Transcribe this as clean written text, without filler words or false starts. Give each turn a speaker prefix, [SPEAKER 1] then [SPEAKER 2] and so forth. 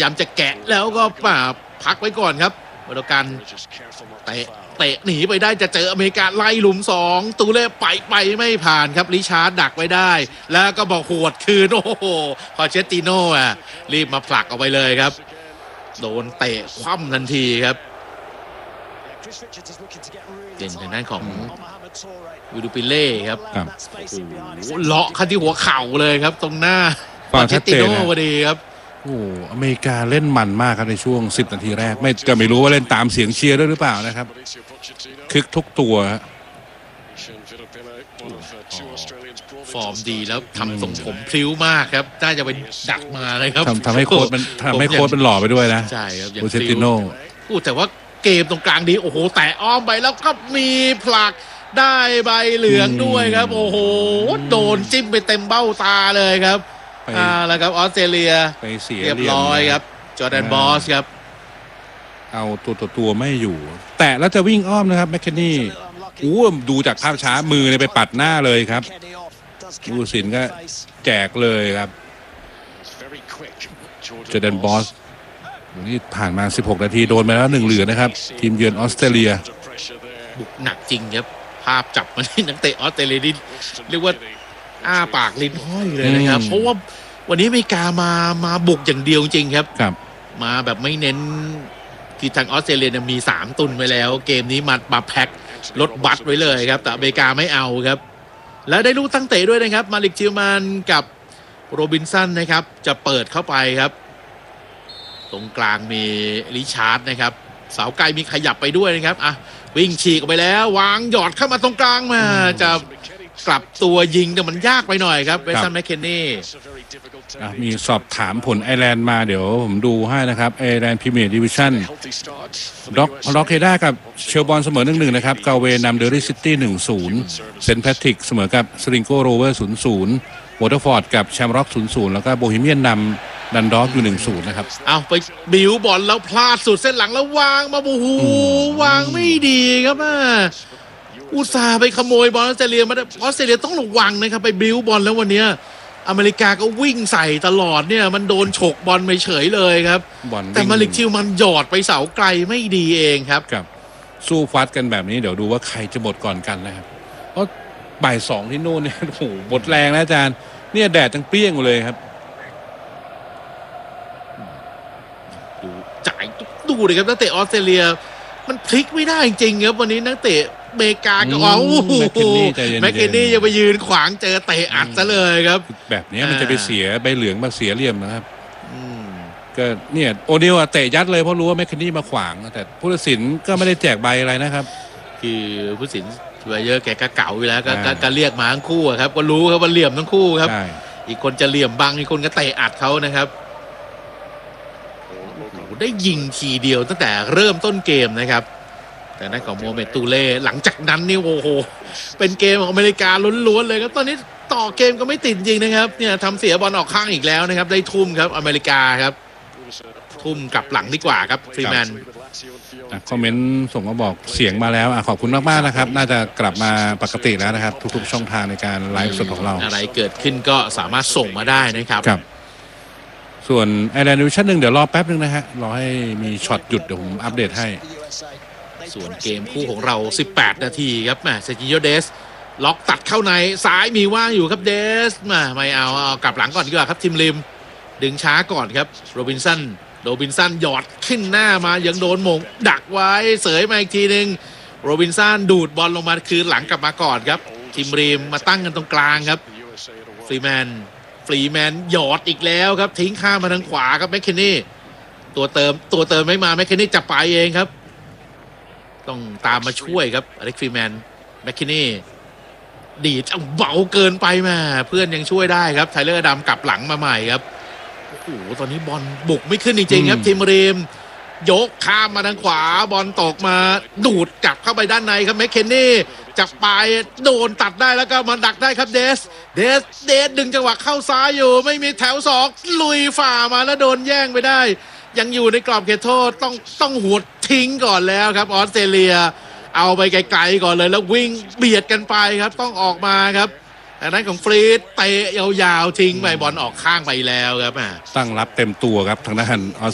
[SPEAKER 1] ายามจะแกะแล้วก็พักไว้ก่อนครับวรกันเตะหนีไปได้จะเจออเมริกาไล่หลุม2ตูเล่ไปไม่ผ่านครับริชาร์ดดักไว้ได้แล้วก็บอกหวดคืนโอ้โหพอเชตติโน่รีบมาผลักออกไปเลยครับโดนเตะคว่ำทันทีครับเป็นทางด้านของวิดูปิเล่ครับเลาะเข้าที่หัวเข่าเลยครับตรงหน้าพอเชตติโน่พอดีครับ
[SPEAKER 2] โอ้อเมริกาเล่นมันมากครับในช่วง10 นาทีแรกไม่รู้ว่าเล่นตามเสียงเชียร์ด้วยหรือเปล่านะครับคึกทุกตัว
[SPEAKER 1] ฟอร์มดีแล้วทำทรงผมพลิ้วมากครับน่าจะเป็นดักมาเลยครับ
[SPEAKER 2] ทำให้โค้ชมันหล่อไปด้วยนะ
[SPEAKER 1] ใช่ครับ
[SPEAKER 2] โคเชติโน่
[SPEAKER 1] แต่ว่าเกมตรงกลางดีโอ้โหแต่อ้อมไปแล้วก็มีผลักได้ใบเหลืองด้วยครับโอ้โหโดนจิ้มไปเต็มเบ้าตาเลยครับแล้วครับออสเตรเลียเรียบร้อยครับจอร์แดนบอสครับ
[SPEAKER 2] เอาตัวไม่อยู่แต่แล้วจะวิ่งอ้อมนะครับแมคเคนนี่ดูจากภาพช้ามือไปปัดหน้าเลยครับผู้ตัดสินก็แจกเลยครับจอร์แดนบอสนี่ผ่านมา16 นาทีโดนไปแล้ว1 เหรียญนะครับทีมเยือนออสเตรเลีย
[SPEAKER 1] บุกหนักจริงครับภาพจับมาที่นักเตะออสเตรเลียนี่เรียกว่าอ้าปากลิ้นห้อยเลยนะครับเพราะว่าวันนี้อเมริกามาบุกอย่างเดียวจริงครับมาแบบไม่เน้นที่ทางออสเตรเลียมี3 ตุนไว้แล้วเกมนี้มาแพ็ครถบัสไว้เลยครับแต่อเมริกาไม่เอาครับและได้ลูกตั้งเตะด้วยนะครับมาลิกจิลมันกับโรบินสันนะครับจะเปิดเข้าไปครับตรงกลางมีริชาร์ดนะครับเสาไกลมีขยับไปด้วยนะครับวิ่งฉีกออกไปแล้ววางหยอดเข้ามาตรงกลางมาจะกลับตัวยิงแต่มันยากไปหน่อยครับเวสันแมคเคนนี่
[SPEAKER 2] มีสอบถามผลไอร์แลนด์มาเดี๋ยวผมดูให้นะครับไอร์แลนด์พรีเมียร์ดิวิชั่นด็อกเคด้ากับเชลบอลเสมอ 1-1 นะครับเกาเวนำเดอริซิตี้ 1-0 เซนต์แพทริกเสมอกับสลิงโกโรเวอร์ 0-0 วอเตอร์ฟอร์ดกับแชมร็อก 0-0 แล้วก็โบฮีเมียนนำดันด็อกอยู่ 1-0 นะครับ
[SPEAKER 1] เอาไปบิวบอลแล้วพลาดสุดเส้นหลังแล้ววางมาโอ้โหวางไม่ดีครับอุตส่าห์ไปขโมยบอลออสเตรเลียมาออสเตรเลียต้องระวังนะครับไปบิวบอลแล้ววันนี้อเมริกาก็วิ่งใส่ตลอดเนี่ยมันโดนฉกบอลไปเฉยเลยครับแต่มาลิกชิลมันหยอดไปเสาไกลไม่ดีเองครับ
[SPEAKER 2] สู้ฟัดกันแบบนี้เดี๋ยวดูว่าใครจะหมดก่อนกันนะครับเพราะบ่าย 2ที่โน่นเนี่ยโอ้โหหมดแรงนะอาจารย์เนี่ยแดดจังเปรี้ยงเลยครับ
[SPEAKER 1] จ่ายดูเลยครับนักเตะออสเตรเลียมันพลิกไม่ได้จริงครับวันนี้นักเตะอเมริกาก็แมคเคนนี่ยังไปยืนขวางเจอเตะอัดซะเลยครับ
[SPEAKER 2] แบบนี้มันจะไปเสียใบเหลืองมาเสียเหลี่ยมนะครับก็เนี่ยโอนิลเตะยัดเลยเพราะรู้ว่าแมคเคนนี่มาขวางแต่ผู้ตัดสินก็ไม่ได้แจกใบอะไรนะครับ
[SPEAKER 1] คือผู้ตัดสินเยอะแกก็เก่าอยู่แล้วก็เรียกมาทั้งคู่ครับก็รู้ครับว่าเหลี่ยมทั้งคู่ครับอีกคนจะเหลี่ยมบังอีกคนก็เตะอัดเขานะครับได้ยิงทีเดียวตั้งแต่เริ่มต้นเกมนะครับแต่นั่นของโมเมตูเล่หลังจากนั้นนี่โอ้โหเป็นเกมของอเมริกาล้วนๆเลยครับตอนนี้ต่อเกมก็ไม่ติดจริงนะครับเนี่ยทำเสียบอลออกข้างอีกแล้วนะครับได้ทุ่มครับอเมริกาครับทุ่มกลับหลังดีกว่าครับฟรีแมน
[SPEAKER 2] คอมเมนต์ส่งมาบอกเสียงมาแล้วขอบคุณมากๆนะครับน่าจะกลับมาปกติแล้วนะครับทุกๆช่องทางในการไลฟ์สดของเรา
[SPEAKER 1] อะไรเกิดขึ้นก็สามารถส่งมาได้นะครับ
[SPEAKER 2] ส่วนไอร์แลนด์ดิวิชั่น 1เดี๋ยวรอแป๊บนึงนะฮะรอให้มีช็อตหยุดเดี๋ยวผมอัปเดตให้
[SPEAKER 1] ส่วนเกมคู่ของเรา18 นาทีครับเซจิโยเดสล็อกตัดเข้าในซ้ายมีว่างอยู่ครับเดสไม่เอากลับหลังก่อนดีกว่าครับทีมริมดึงช้าก่อนครับโรบินสันหยอดขึ้นหน้ามายังโดนหม่งดักไว้เสยมาอีกทีนึงโรบินสันดูดบอลลงมาคืนหลังกลับมาก่อนครับทีมริมมาตั้งกันตรงกลางครับฟรีแมนหยอดอีกแล้วครับทิ้งข้ามมาทางขวาครับแมคเคนนี่ตัวเติมไม่มาแมคเคนนี่จะไปเองครับต้องตามมาช่วยครับอเล็กฟรีแมนแมคเคนนี่ดีดเบาเกินไปมาเพื่อนยังช่วยได้ครับไทเลอร์ดำกลับหลังมาใหม่ครับโอ้โหตอนนี้บอลบุกไม่ขึ้นจริงๆครับทีมริมยกข้ามมาทางขวาบอลตกมาดูดกลับเข้าไปด้านในครับแมคเคนนี่จับปลายโดนตัดได้แล้วก็มาดักได้ครับเดสดึงจังหวะเข้าซ้ายอยู่ไม่มีแถว2ลุยฝ่ามาแล้วโดนแย่งไปได้ยังอยู่ในกรอบเขตโทษต้องหัวทิ้งก่อนแล้วครับออสเตรเลียเอาไปไกลๆก่อนเลยแล้ววิ่งเบียดกันไปครับต้องออกมาครับอันนั้นของฟรีดเตะยาวๆทิ้งไปบอลออกข้างไปแล้วครับ
[SPEAKER 2] ตั้งรับเต็มตัวครับทางด้าน